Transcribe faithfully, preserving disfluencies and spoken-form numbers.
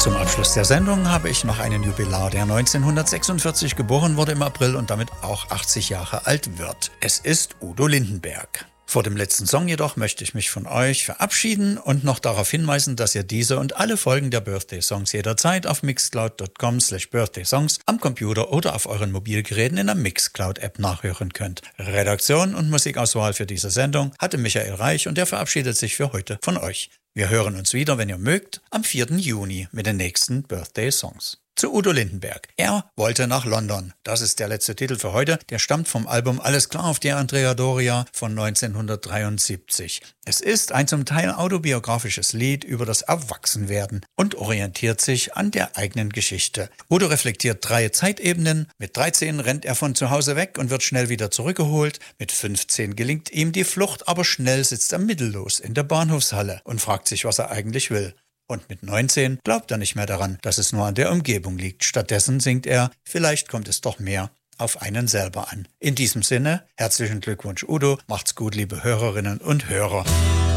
Zum Abschluss der Sendung habe ich noch einen Jubilar, der neunzehnhundertsechsundvierzig geboren wurde im April und damit auch achtzig Jahre alt wird. Es ist Udo Lindenberg. Vor dem letzten Song jedoch möchte ich mich von euch verabschieden und noch darauf hinweisen, dass ihr diese und alle Folgen der Birthday Songs jederzeit auf mixcloud punkt com slash birthday songs am Computer oder auf euren Mobilgeräten in der Mixcloud-App nachhören könnt. Redaktion und Musikauswahl für diese Sendung hatte Michael Reich und er verabschiedet sich für heute von euch. Wir hören uns wieder, wenn ihr mögt, am vierten Juni mit den nächsten Birthday Songs. Zu Udo Lindenberg. Er wollte nach London. Das ist der letzte Titel für heute. Der stammt vom Album Alles klar auf der Andrea Doria von neunzehnhundertdreiundsiebzig. Es ist ein zum Teil autobiografisches Lied über das Erwachsenwerden und orientiert sich an der eigenen Geschichte. Udo reflektiert drei Zeitebenen. Mit dreizehn rennt er von zu Hause weg und wird schnell wieder zurückgeholt. Mit fünfzehn gelingt ihm die Flucht, aber schnell sitzt er mittellos in der Bahnhofshalle und fragt sich, was er eigentlich will. Und mit neunzehn glaubt er nicht mehr daran, dass es nur an der Umgebung liegt. Stattdessen singt er, vielleicht kommt es doch mehr auf einen selber an. In diesem Sinne, herzlichen Glückwunsch Udo, macht's gut, liebe Hörerinnen und Hörer.